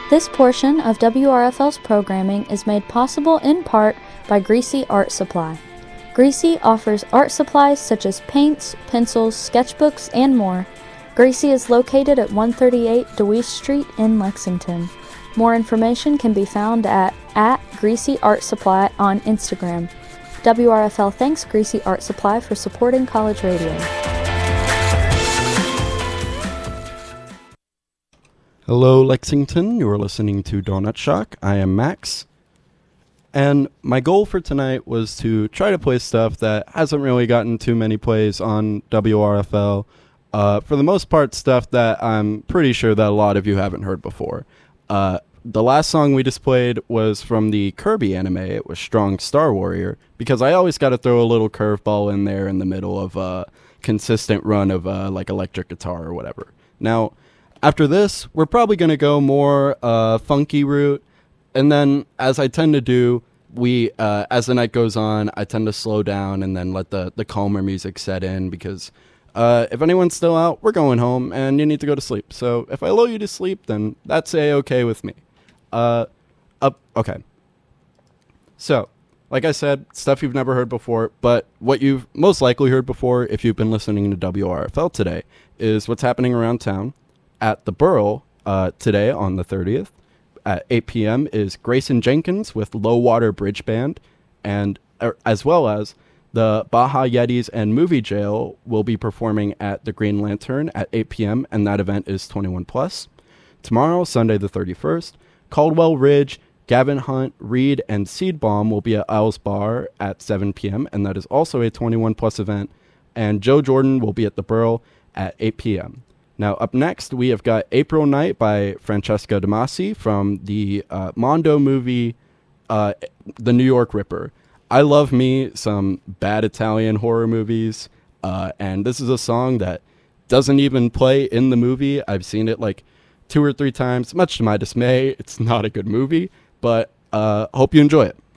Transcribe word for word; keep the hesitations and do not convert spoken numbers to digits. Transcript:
This portion of W R F L's programming is made possible in part by Greasy Art Supply. Greasy offers art supplies such as paints, pencils, sketchbooks, and more. Greasy is located at one thirty-eight DeWeese Street in Lexington. More information can be found at, at Greasy Art Supply on Instagram. W R F L thanks Greasy Art Supply for supporting college radio. Hello, Lexington. You are listening to Donut Shock. I am Max. And my goal for tonight was to try to play stuff that hasn't really gotten too many plays on W R F L. Uh, for the most part, stuff that I'm pretty sure that a lot of you haven't heard before. Uh, the last song we displayed was from the Kirby anime. It was Strong Star Warrior, because I always got to throw a little curveball in there in the middle of a consistent run of uh, like electric guitar or whatever. Now, after this, we're probably going to go more uh, funky route. And then, as I tend to do, we uh, as the night goes on, I tend to slow down and then let the, the calmer music set in, because uh, if anyone's still out, we're going home and you need to go to sleep. So if I lull you to sleep, then that's A-okay with me. Uh, up, okay. So, like I said, stuff you've never heard before, but what you've most likely heard before if you've been listening to W R F L today is what's happening around town. At the Burl uh, today on the thirtieth at eight p.m. is Grayson Jenkins with Low Water Bridge Band, and er, as well as the Baja Yetis and Movie Jail will be performing at the Green Lantern at eight p.m., and that event is twenty-one plus. Tomorrow, Sunday the thirty-first, Caldwell Ridge, Gavin Hunt, Reed, and Seed Bomb will be at Isles Bar at seven p.m., and that is also a twenty-one plus event, and Joe Jordan will be at the Burl at eight p.m. Now, up next, we have got April Night by Francesca Damasi from the uh, Mondo movie, uh, The New York Ripper. I love me some bad Italian horror movies, uh, and this is a song that doesn't even play in the movie. I've seen it like two or three times, much to my dismay. It's not a good movie, but uh, hope you enjoy it.